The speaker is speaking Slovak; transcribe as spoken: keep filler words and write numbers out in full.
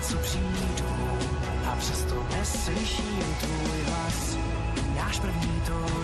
co přijdu a přesto neslyším tvůj hlas. Náš první to